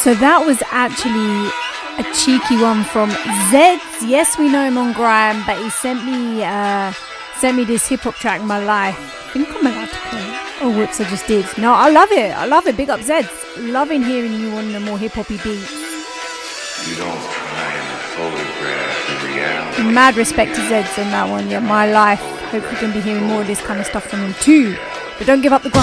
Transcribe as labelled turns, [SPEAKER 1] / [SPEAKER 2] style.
[SPEAKER 1] So that was actually a cheeky one from Zeds. Yes, we know him on Grime, but he sent me this hip hop track, My Life. I think I'm allowed to play it. Oh, whoops, I just did. No, I love it. I love it. Big up Zeds. Loving hearing you on the more hip hoppy beats.
[SPEAKER 2] You don't try and photograph the reality.
[SPEAKER 1] Mad respect to Zeds on that one. Yeah, My Life. Hope we can be hearing more of this kind of stuff from him too. But don't give up the grind.